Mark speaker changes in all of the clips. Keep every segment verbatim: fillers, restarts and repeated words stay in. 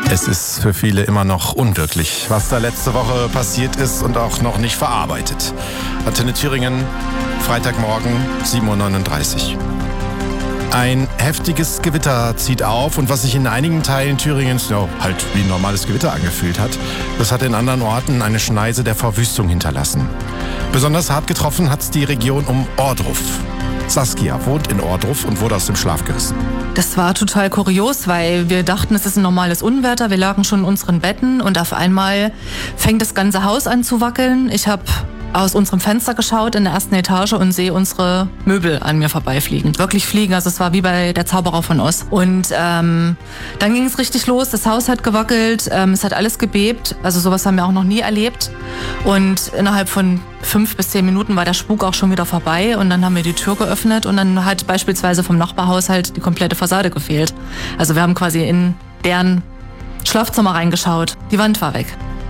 Speaker 1: Es ist für viele immer noch unwirklich, was da letzte Woche passiert ist und auch noch nicht verarbeitet. Antenne Thüringen, Freitagmorgen, sieben Uhr neununddreißig. Ein heftiges Gewitter zieht auf und was sich in einigen Teilen Thüringens ja, halt wie ein normales Gewitter angefühlt hat, das hat in anderen Orten eine Schneise der Verwüstung hinterlassen. Besonders hart getroffen hat's die Region um Ohrdruf. Saskia wohnt in Ohrdruf und wurde aus dem Schlaf gerissen.
Speaker 2: Das war total kurios, weil wir dachten, es ist ein normales Unwetter. Wir lagen schon in unseren Betten und auf einmal fängt das ganze Haus an zu wackeln. Ich habe aus unserem Fenster geschaut in der ersten Etage und sehe unsere Möbel an mir vorbeifliegen. Wirklich fliegen, also es war wie bei der Zauberer von Oz. Und ähm, dann ging es richtig los, das Haus hat gewackelt, ähm, es hat alles gebebt. Also sowas haben wir auch noch nie erlebt. Und innerhalb von fünf bis zehn Minuten war der Spuk auch schon wieder vorbei und dann haben wir die Tür geöffnet und dann hat beispielsweise vom Nachbarhaushalt die komplette Fassade gefehlt. Also wir haben quasi in deren Schlafzimmer reingeschaut. Die Wand war weg.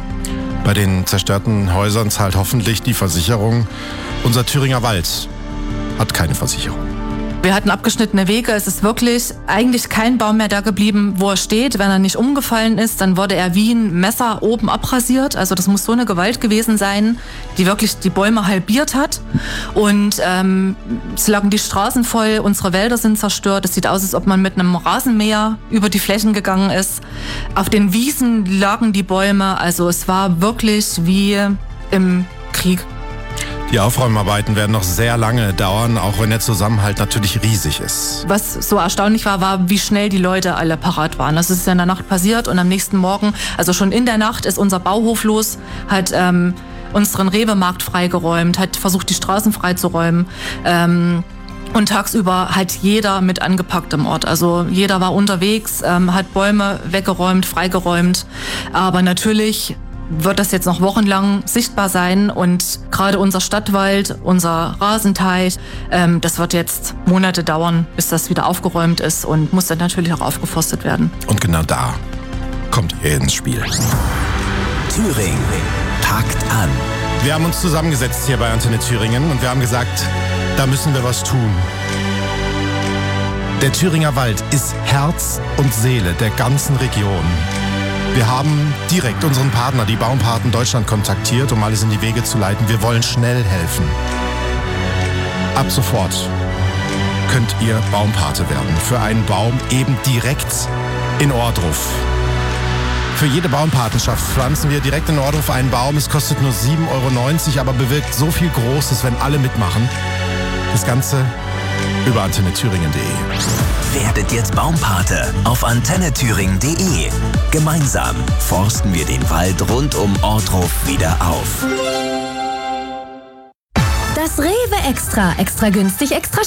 Speaker 1: Bei den zerstörten Häusern zahlt hoffentlich die Versicherung. Unser Thüringer Wald hat keine Versicherung.
Speaker 2: Wir hatten abgeschnittene Wege. Es ist wirklich eigentlich kein Baum mehr da geblieben, wo er steht. Wenn er nicht umgefallen ist, dann wurde er wie ein Messer oben abrasiert. Also das muss so eine Gewalt gewesen sein, die wirklich die Bäume halbiert hat. Und ähm, es lagen die Straßen voll, unsere Wälder sind zerstört. Es sieht aus, als ob man mit einem Rasenmäher über die Flächen gegangen ist. Auf den Wiesen lagen die Bäume. Also es war wirklich wie im Krieg.
Speaker 1: Die Aufräumarbeiten werden noch sehr lange dauern, auch wenn der Zusammenhalt natürlich riesig ist.
Speaker 2: Was so erstaunlich war, war, wie schnell die Leute alle parat waren. Das ist ja in der Nacht passiert und am nächsten Morgen, also schon in der Nacht, ist unser Bauhof los, hat ähm, unseren Rewe-Markt freigeräumt, hat versucht, die Straßen freizuräumen. Ähm, Und tagsüber hat jeder mit angepackt im Ort. Also jeder war unterwegs, ähm, hat Bäume weggeräumt, freigeräumt. Aber natürlich wird das jetzt noch wochenlang sichtbar sein und gerade unser Stadtwald, unser Rasenteich, ähm, das wird jetzt Monate dauern, bis das wieder aufgeräumt ist und muss dann natürlich auch aufgeforstet werden.
Speaker 1: Und genau da kommt ihr ins Spiel.
Speaker 3: Thüringen packt an.
Speaker 1: Wir haben uns zusammengesetzt hier bei Antenne Thüringen und wir haben gesagt, da müssen wir was tun. Der Thüringer Wald ist Herz und Seele der ganzen Region. Wir haben direkt unseren Partner, die Baumpaten Deutschland, kontaktiert, um alles in die Wege zu leiten. Wir wollen schnell helfen. Ab sofort könnt ihr Baumpate werden für einen Baum eben direkt in Ohrdruf. Für jede Baumpatenschaft pflanzen wir direkt in Ohrdruf einen Baum. Es kostet nur sieben Euro neunzig, aber bewirkt so viel Großes, wenn alle mitmachen. Das Ganze über antenne thüringen punkt de.
Speaker 3: Werdet jetzt Baumpate auf antenne thüringen punkt de. Gemeinsam forsten wir den Wald rund um Ohrdruf wieder auf.
Speaker 4: Das Rewe Extra. Extra günstig, extra